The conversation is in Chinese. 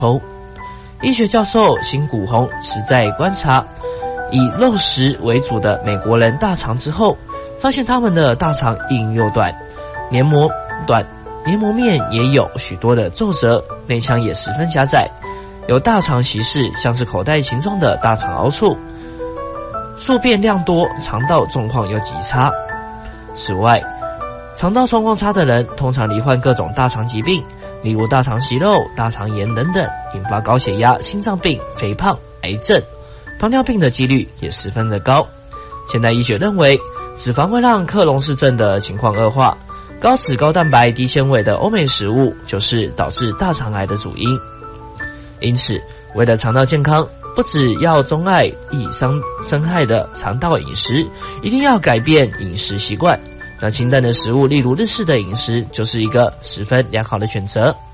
医学教授辛谷宏是在观察以肉食为主的美国人大肠之后，发现他们的大肠硬又短，黏膜面也有许多的皱褶，内腔也十分狭窄，有大肠息事，像是口袋形状的大肠凹处，宿便量多，肠道状况又极差。此外，肠道状况差的人通常罹患各种大肠疾病，例如大肠息肉、大肠炎等等，引发高血压、心脏病、肥胖、癌症、糖尿病的几率也十分的高。现代医学认为，脂肪会让克隆氏症的情况恶化，高脂、高蛋白、低纤维的欧美食物就是导致大肠癌的主因。因此，为了肠道健康，不只要钟爱易伤害的肠道饮食，一定要改变饮食习惯。那清淡的食物，例如日式的饮食，就是一个十分良好的选择。